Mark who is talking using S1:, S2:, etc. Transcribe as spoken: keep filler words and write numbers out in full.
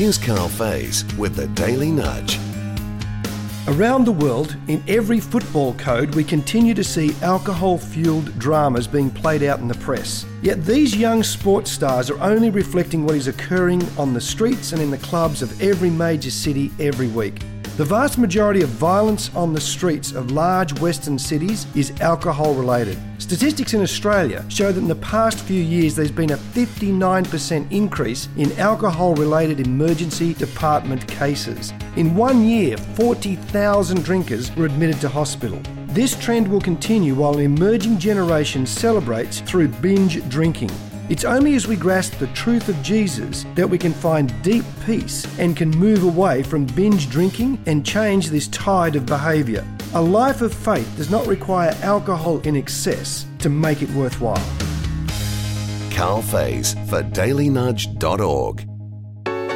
S1: Here's Carl Faze with the Daily Nudge.
S2: Around the world, in every football code, we continue to see alcohol-fueled dramas being played out in the press. Yet these young sports stars are only reflecting what is occurring on the streets and in the clubs of every major city every week. The vast majority of violence on the streets of large western cities is alcohol-related. Statistics in Australia show that in the past few years there's been a fifty-nine percent increase in alcohol-related emergency department cases. In one year, forty thousand drinkers were admitted to hospital. This trend will continue while an emerging generation celebrates through binge drinking. It's only as we grasp the truth of Jesus that we can find deep peace and can move away from binge drinking and change this tide of behaviour. A life of faith does not require alcohol in excess to make it worthwhile.
S1: Carl Faze for daily nudge dot org.